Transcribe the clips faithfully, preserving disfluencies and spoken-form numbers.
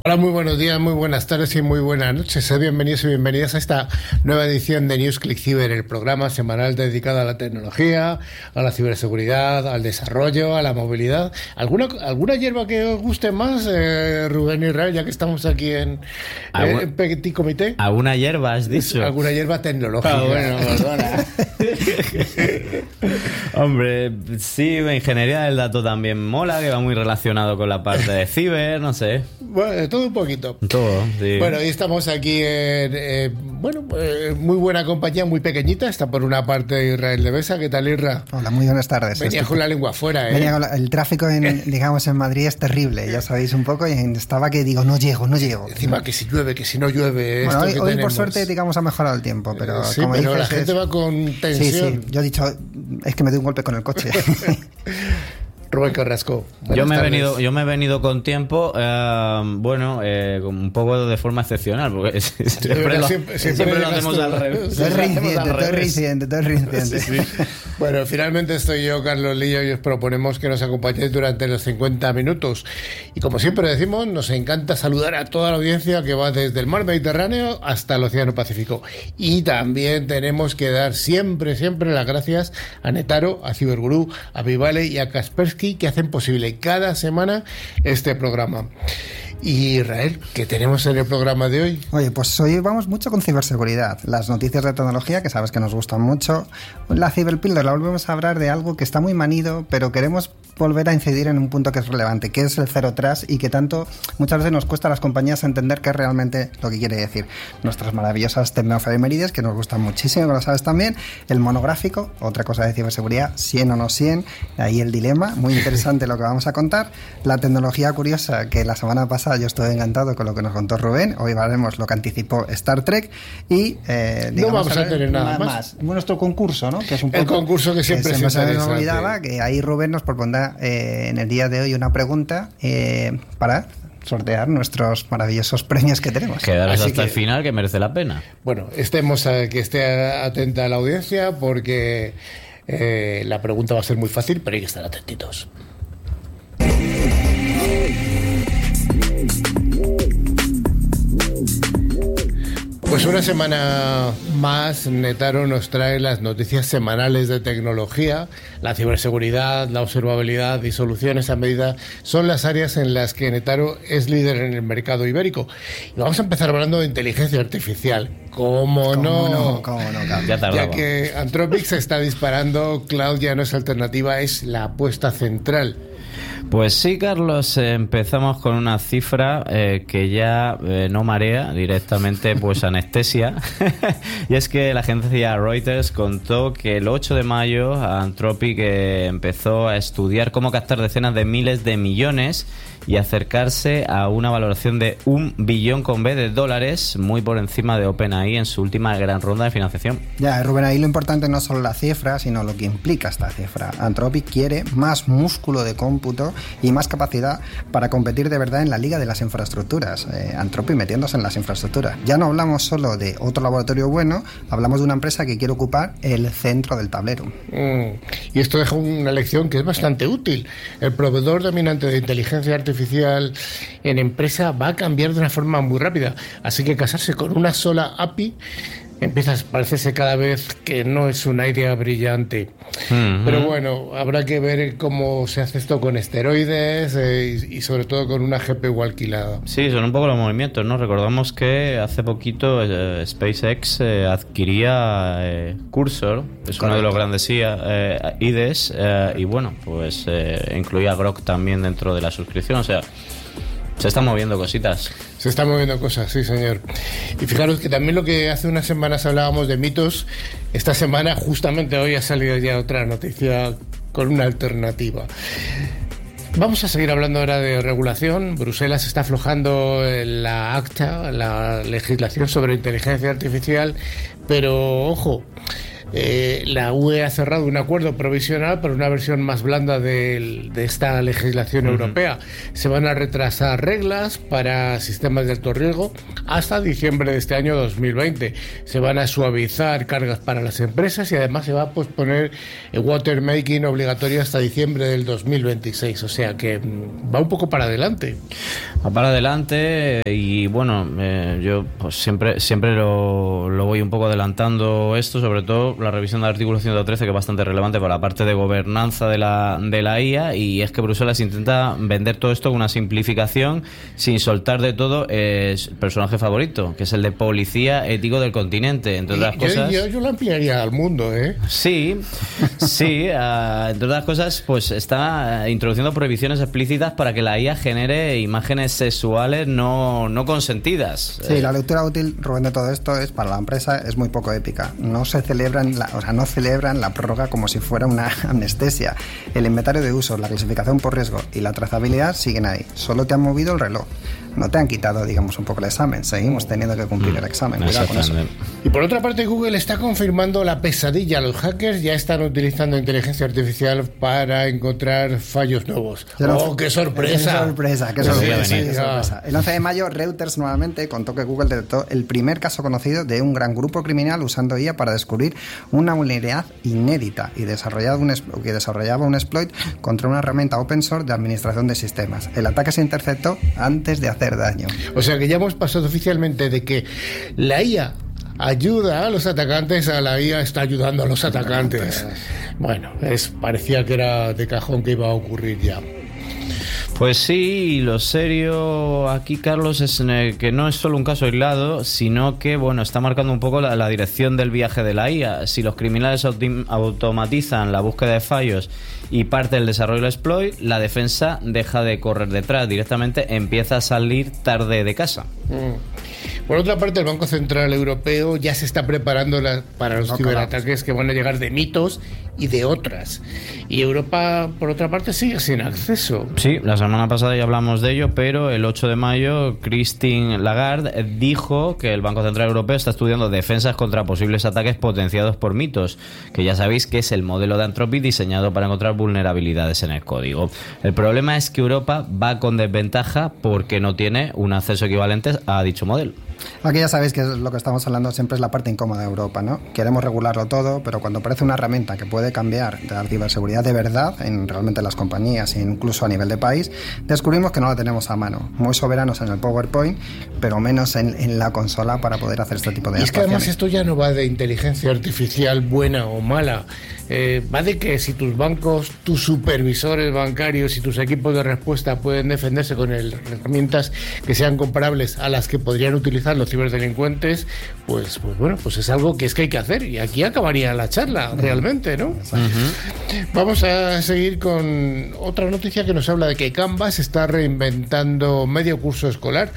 Hola, muy buenos días, muy buenas tardes y muy buenas noches. Sean bienvenidos y bienvenidas a esta nueva edición de NewsClick Cyber, el programa semanal dedicado a la tecnología, a la ciberseguridad, al desarrollo, a la movilidad. ¿Alguna, alguna hierba que os guste más, eh, Rubén Israel, ya que estamos aquí en, eh, en Petit Comité? ¿Alguna hierba has dicho? Alguna hierba tecnológica. Ah, bueno, perdona. Hombre, sí, ingeniería del dato también mola, que va muy relacionado con la parte de ciber, no sé. Bueno, de todo un poquito. Todo, sí. Bueno, hoy estamos aquí en, eh, bueno, eh, muy buena compañía, muy pequeñita. Está por una parte Israel de Besa. ¿Qué tal, Isra? Hola, muy buenas tardes. Venía Estoy... con la lengua afuera, ¿eh? Venía con la... El tráfico, en, digamos, en Madrid es terrible, ya sabéis un poco, y estaba que digo, no llego, no llego. Encima que si llueve, que si no llueve. Bueno, esto hoy, que hoy tenemos. por suerte, digamos, ha mejorado el tiempo, pero sí, como pero dices, la gente es... va con tensión. Sí, sí, yo he dicho, es que me doy un golpe con el coche. Rubén Carrasco. Yo me, he venido, yo me he venido con tiempo, eh, bueno, eh, un poco de forma excepcional, porque siempre, lo, siempre, siempre, siempre lo hacemos al revés. Todo es reincidente, todo es reincidente, todo es reincidente. Sí, sí. Bueno, finalmente estoy yo, Carlos Lillo, y os proponemos que nos acompañéis durante los cincuenta minutos. Y como siempre decimos, nos encanta saludar a toda la audiencia que va desde el mar Mediterráneo hasta el Océano Pacífico. Y también tenemos que dar siempre, siempre las gracias a Netaro, a Cyberguru, a Vivale y a Kaspersky, que hacen posible cada semana este programa. Y Israel, ¿qué tenemos en el programa de hoy? Oye, pues hoy vamos mucho con ciberseguridad, las noticias de tecnología, que sabes que nos gustan mucho. La ciberpíldora, volvemos a hablar de algo que está muy manido, pero queremos volver a incidir en un punto que es relevante, que es el Zero Trust, y que tanto muchas veces nos cuesta a las compañías entender qué es realmente lo que quiere decir. Nuestras maravillosas tecnoefemérides, que nos gustan muchísimo, que lo sabes también. El monográfico, otra cosa de ciberseguridad, cien o no cien, ahí el dilema, muy interesante lo que vamos a contar. La tecnología curiosa, que la semana pasada yo estuve encantado con lo que nos contó Rubén. Hoy veremos lo que anticipó Star Trek y eh, no vamos a, a tener nada más. más. Nuestro concurso, ¿no? Que es un poco el concurso que siempre que se me olvidaba, que ahí Rubén nos propondrá eh, en el día de hoy una pregunta eh, para sortear nuestros maravillosos premios que tenemos. Quedaros Así hasta que, el final, que merece la pena. Bueno, estemos a, que esté atenta a la audiencia, porque eh, la pregunta va a ser muy fácil, pero hay que estar atentitos. Pues una semana más, Netaro nos trae las noticias semanales de tecnología. La ciberseguridad, la observabilidad y soluciones a medida son las áreas en las que Netaro es líder en el mercado ibérico. Y vamos a empezar hablando de inteligencia artificial. ¿Cómo, ¿Cómo no? no? ¿Cómo no? Ya, ya que Anthropic se está disparando, cloud ya no es alternativa, es la apuesta central. Pues sí, Carlos, eh, empezamos con una cifra eh, que ya eh, no marea, directamente pues anestesia. Y es que la agencia Reuters contó que el ocho de mayo Anthropic eh, empezó a estudiar cómo captar decenas de miles de millones y acercarse a una valoración de un billón con B de dólares, muy por encima de OpenAI en su última gran ronda de financiación. Ya, Rubén, ahí lo importante no es solo la cifra, sino lo que implica esta cifra. Anthropic quiere más músculo de cómputo y más capacidad para competir de verdad en la liga de las infraestructuras. Eh, Anthropic metiéndose en las infraestructuras. Ya no hablamos solo de otro laboratorio bueno, hablamos de una empresa que quiere ocupar el centro del tablero. Mm. Y esto deja una lección que es bastante útil. El proveedor dominante de inteligencia artificial en empresa va a cambiar de una forma muy rápida. Así que casarse con una sola A P I empieza a parecerse cada vez que no es una idea brillante. Uh-huh. Pero bueno, habrá que ver cómo se hace esto con esteroides eh, y, y sobre todo con una G P U alquilada. Sí, son un poco los movimientos, ¿no? Recordamos que hace poquito eh, SpaceX eh, adquiría eh, Cursor, es Correcto. Uno de los grandes I A, eh, I D Es, eh, y bueno, pues eh, incluía Grok también dentro de la suscripción, o sea, se están moviendo cositas. Se están moviendo cosas, sí, señor. Y fijaros que también lo que hace unas semanas hablábamos de mitos, esta semana, justamente hoy, ha salido ya otra noticia con una alternativa. Vamos a seguir hablando ahora de regulación. Bruselas está aflojando la ACTA, la legislación sobre inteligencia artificial, pero ojo, Eh, la U E ha cerrado un acuerdo provisional para una versión más blanda de, de esta legislación uh-huh. europea. Se van a retrasar reglas para sistemas de alto riesgo hasta diciembre de este año dos mil veinte. Se van a suavizar cargas para las empresas y además se va a posponer el watermarking obligatorio hasta diciembre del dos mil veintiséis. O sea que va un poco para adelante. Va para adelante y bueno, eh, yo pues siempre siempre lo, lo voy un poco adelantando esto, sobre todo la revisión del artículo ciento trece, que es bastante relevante para la parte de gobernanza de la, de la I A, y es que Bruselas intenta vender todo esto con una simplificación sin soltar de todo eh, el personaje favorito, que es el de policía ético del continente, entre otras yo, cosas. Yo, yo lo ampliaría al mundo, ¿eh? Sí, sí, uh, entre otras cosas, pues está introduciendo prohibiciones explícitas para que la I A genere imágenes sexuales no, no consentidas. Sí, la lectura útil, Rubén, de todo esto es para la empresa es muy poco épica. No se celebran, la, o sea, no celebran la prórroga como si fuera una amnesia. El inventario de usos, la clasificación por riesgo y la trazabilidad siguen ahí. Solo te han movido el reloj. No te han quitado, digamos, un poco el examen. Seguimos teniendo que cumplir el examen. Cuidado con eso. Y por otra parte, Google está confirmando la pesadilla. Los hackers ya están utilizando inteligencia artificial para encontrar fallos nuevos. ¡Oh, qué sorpresa! ¡Qué sorpresa! ¡Qué sorpresa! Qué sorpresa. El once de mayo, Reuters nuevamente contó que Google detectó el primer caso conocido de un gran grupo criminal usando I A para descubrir una vulnerabilidad inédita y desarrollaba un, que desarrollaba un exploit contra una herramienta open source de administración de sistemas. El ataque se interceptó antes de hacer daño. O sea que ya hemos pasado oficialmente de que la I A ayuda a los atacantes a la I A está ayudando a los atacantes. Bueno, es, parecía que era de cajón que iba a ocurrir ya. Pues sí, y lo serio aquí, Carlos, es que no es solo un caso aislado, sino que, bueno, está marcando un poco la, la dirección del viaje de la I A. Si los criminales autom- automatizan la búsqueda de fallos y parte del desarrollo del exploit, la defensa deja de correr detrás, directamente empieza a salir tarde de casa. Mm. Por otra parte, el Banco Central Europeo ya se está preparando la, para los no, ciberataques que van a llegar de mitos y de otras. Y Europa, por otra parte, sigue sin acceso. Sí, la semana pasada ya hablamos de ello, pero el ocho de mayo Christine Lagarde dijo que el Banco Central Europeo está estudiando defensas contra posibles ataques potenciados por mitos, que ya sabéis que es el modelo de Anthropic diseñado para encontrar vulnerabilidades en el código. El problema es que Europa va con desventaja porque no tiene un acceso equivalente a dicho modelo. Aquí ya sabéis que lo que estamos hablando siempre es la parte incómoda de Europa, ¿no? Queremos regularlo todo, pero cuando aparece una herramienta que puede cambiar la ciberseguridad de verdad en realmente las compañías e incluso a nivel de país, descubrimos que no la tenemos a mano. Muy soberanos en el PowerPoint, pero menos en, en la consola para poder hacer este tipo de Y es que además esto ya no va de inteligencia artificial buena o mala. Eh, va de que si tus bancos, tus supervisores bancarios y tus equipos de respuesta pueden defenderse con el, herramientas que sean comparables a las que podrían utilizar los ciberdelincuentes, pues, pues bueno, pues es algo que es que hay que hacer. Y aquí acabaría la charla, realmente, ¿no? Uh-huh. Vamos a seguir con otra noticia que nos habla de que Canvas está reinventando medio curso escolar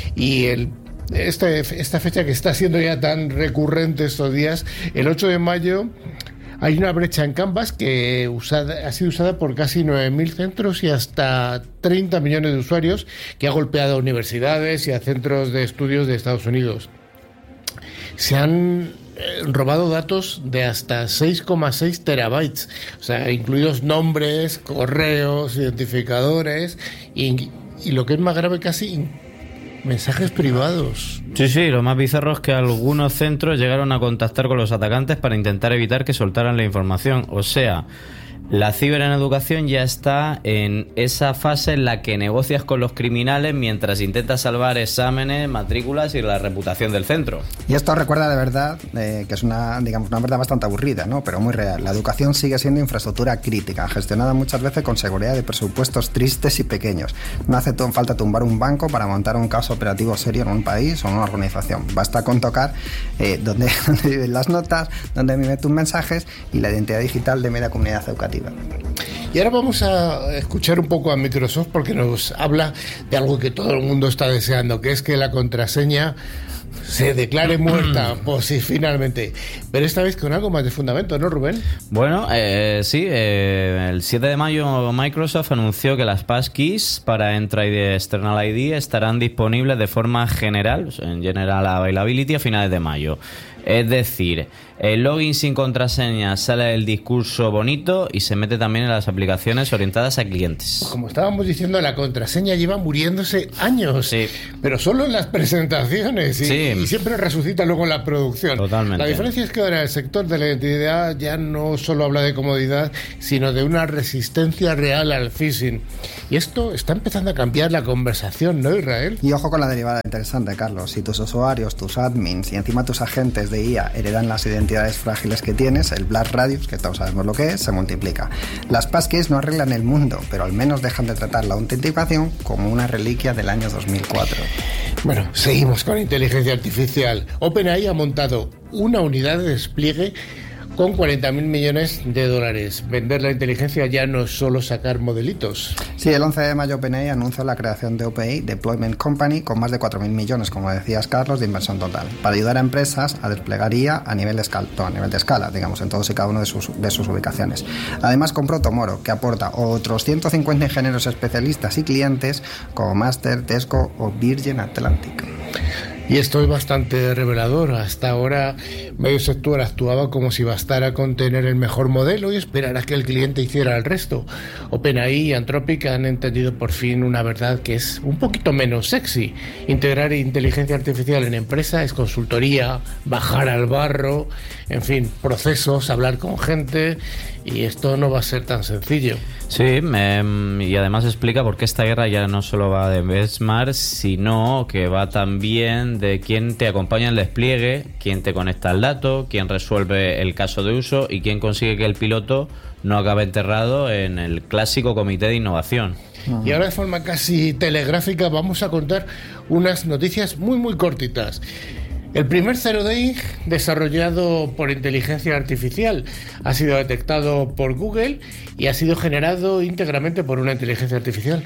y el Este, esta fecha que está siendo ya tan recurrente estos días, el ocho de mayo, hay una brecha en Canvas que usada, ha sido usada por casi nueve mil centros y hasta treinta millones de usuarios, que ha golpeado a universidades y a centros de estudios de Estados Unidos. Se han eh, robado datos de hasta seis coma seis terabytes, o sea, incluidos nombres, correos, identificadores y, y lo que es más grave, casi mensajes privados. Sí, sí, lo más bizarro es que algunos centros llegaron a contactar con los atacantes para intentar evitar que soltaran la información. O sea, la ciber en educación ya está en esa fase en la que negocias con los criminales mientras intentas salvar exámenes, matrículas y la reputación del centro. Y esto recuerda de verdad eh, que es una, digamos, una verdad bastante aburrida, ¿no? Pero muy real. La educación sigue siendo infraestructura crítica, gestionada muchas veces con seguridad de presupuestos tristes y pequeños. No hace t- falta tumbar un banco para montar un caso operativo serio en un país o en una organización. Basta con tocar eh, donde, donde viven las notas, donde viven tus mensajes y la identidad digital de media comunidad educativa. Y ahora vamos a escuchar un poco a Microsoft porque nos habla de algo que todo el mundo está deseando, que es que la contraseña se declare muerta, pues sí, finalmente. Pero esta vez con algo más de fundamento, ¿no, Rubén? Bueno, eh, sí, eh, el siete de mayo Microsoft anunció que las passkeys para Entra I D y External I D estarán disponibles de forma general, en General Availability, a finales de mayo. Es decir, el login sin contraseña sale del discurso bonito y se mete también en las aplicaciones orientadas a clientes. Como estábamos diciendo, la contraseña lleva muriéndose años, sí. pero solo en las presentaciones y, sí. y siempre resucita luego en la producción. Totalmente. La diferencia es que ahora el sector de la identidad ya no solo habla de comodidad, sino de una resistencia real al phishing. Y esto está empezando a cambiar la conversación, ¿no, Israel? Y ojo con la derivada interesante, Carlos. Si tus usuarios, tus admins y encima tus agentes de I A heredan las identidades frágiles que tienes, el Blast Radius, que todos sabemos lo que es, se multiplica. Las passkeys no arreglan el mundo, pero al menos dejan de tratar la autenticación como una reliquia del año dos mil cuatro. Bueno, seguimos con inteligencia artificial. OpenAI ha montado una unidad de despliegue con cuarenta mil millones de dólares. Vender la inteligencia ya no es solo sacar modelitos. Sí, el once de mayo OpenAI anunció la creación de O P I Deployment Company con más de cuatro mil millones, como decías, Carlos, de inversión total, para ayudar a empresas a desplegar I A a nivel de escala, a nivel de escala, digamos, en todos y cada uno de sus, de sus ubicaciones. Además, compró Tomoro, que aporta otros ciento cincuenta ingenieros especialistas y clientes como Master, Tesco o Virgin Atlantic. Y esto es bastante revelador. Hasta ahora, medio sector actuaba como si bastara con tener el mejor modelo y esperar a que el cliente hiciera el resto. OpenAI y Anthropic han entendido por fin una verdad que es un poquito menos sexy. Integrar inteligencia artificial en empresa es consultoría, bajar al barro, en fin, procesos, hablar con gente, y esto no va a ser tan sencillo. Sí, eh, y además explica por qué esta guerra ya no solo va de benchmark, sino que va también de quién te acompaña en el despliegue, quién te conecta al dato, quién resuelve el caso de uso y quién consigue que el piloto no acabe enterrado en el clásico comité de innovación. Y ahora, de forma casi telegráfica, vamos a contar unas noticias muy muy cortitas. El primer Zero Day desarrollado por inteligencia artificial ha sido detectado por Google y ha sido generado íntegramente por una inteligencia artificial.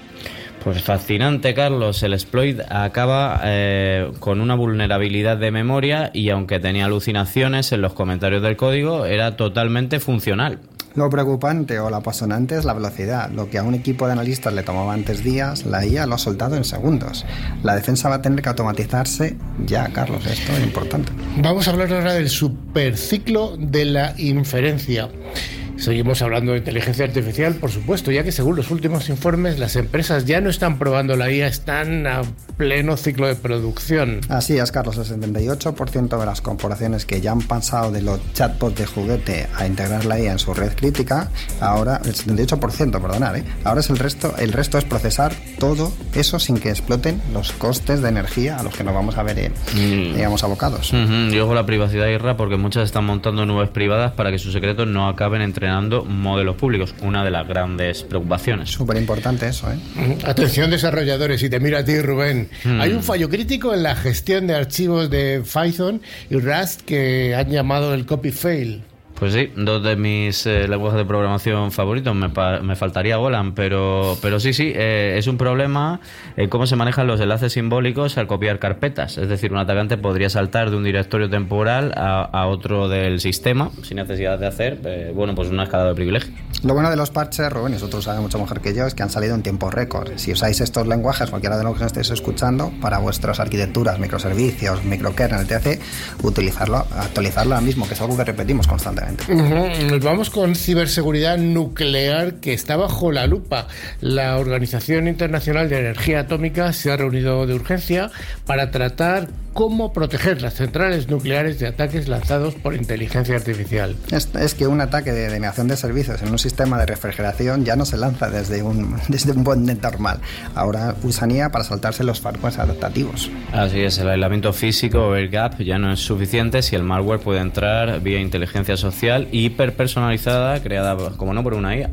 Pues fascinante, Carlos. El exploit acaba eh, con una vulnerabilidad de memoria y aunque tenía alucinaciones en los comentarios del código, era totalmente funcional. Lo preocupante o lo apasionante es la velocidad. Lo que a un equipo de analistas le tomaba antes días, la I A lo ha soltado en segundos. La defensa va a tener que automatizarse ya, Carlos. Esto es importante. Vamos a hablar ahora del superciclo de la inferencia. Seguimos hablando de inteligencia artificial, por supuesto, ya que según los últimos informes las empresas ya no están probando la I A, están a pleno ciclo de producción. Así es, Carlos, el setenta y ocho por ciento de las corporaciones que ya han pasado de los chatbots de juguete a integrar la I A en su red crítica, ahora, el setenta y ocho por ciento, perdonad, ¿eh? ahora es el resto, el resto es procesar todo eso sin que exploten los costes de energía a los que nos vamos a ver, eh, mm. digamos, abocados. Uh-huh. Y ojo la privacidad, Irra, porque muchas están montando nubes privadas para que sus secretos no acaben entre modelos públicos, una de las grandes preocupaciones. Súper importante eso, ¿eh? Atención, desarrolladores, y te miro a ti, Rubén. Mm. Hay un fallo crítico en la gestión de archivos de Python y Rust que han llamado el copy fail. Pues sí, dos de mis eh, lenguajes de programación favoritos. Me, pa- me faltaría Golang, pero, pero sí, sí, eh, es un problema en cómo se manejan los enlaces simbólicos al copiar carpetas. Es decir, un atacante podría saltar de un directorio temporal a, a otro del sistema sin necesidad de hacer, eh, bueno, pues una escalada de privilegio. Lo bueno de los parches, Rubén, y vosotros sabéis mucho mejor que yo, es que han salido en tiempo récord. Si usáis estos lenguajes, cualquiera de los que nos estéis escuchando, para vuestras arquitecturas, microservicios, microkernel, etcétera, utilizarlo, actualizarlo ahora mismo, que es algo que repetimos constantemente. Nos vamos con ciberseguridad nuclear, que está bajo la lupa. La Organización Internacional de Energía Atómica se ha reunido de urgencia para tratar cómo proteger las centrales nucleares de ataques lanzados por inteligencia artificial. Es, es que un ataque de denegación de servicios en un sistema de refrigeración ya no se lanza desde un, desde un botnet normal. Ahora usan I A para saltarse los firewalls adaptativos. Así es, el aislamiento físico o air gap ya no es suficiente si el malware puede entrar vía inteligencia social hiperpersonalizada creada, como no, por una I A.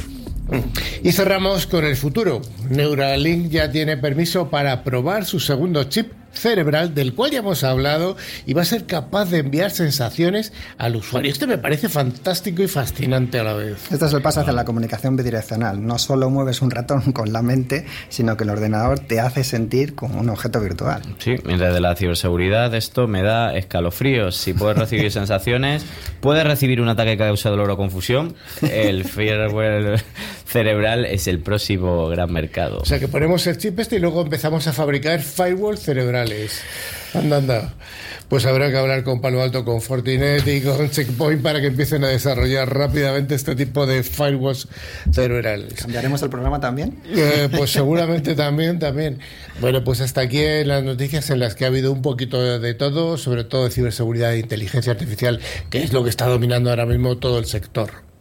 Y cerramos con el futuro. Neuralink ya tiene permiso para probar su segundo chip cerebral, del cual ya hemos hablado, y va a ser capaz de enviar sensaciones al usuario. Esto me parece fantástico y fascinante a la vez. Este es el paso hacia la comunicación bidireccional. No solo mueves un ratón con la mente, sino que el ordenador te hace sentir como un objeto virtual. Sí, y desde la ciberseguridad esto me da escalofríos. Si puedes recibir sensaciones, puedes recibir un ataque que causa dolor o confusión, el firewall cerebral es el próximo gran mercado. O sea que ponemos el chip este y luego empezamos a fabricar firewall cerebrales. Anda, anda. Pues habrá que hablar con Palo Alto, con Fortinet y con Checkpoint para que empiecen a desarrollar rápidamente este tipo de firewalls cerebrales. ¿Cambiaremos el programa también? Eh, pues seguramente también, también. Bueno, pues hasta aquí en las noticias en las que ha habido un poquito de, de todo, sobre todo de ciberseguridad e inteligencia artificial, que es lo que está dominando ahora mismo todo el sector.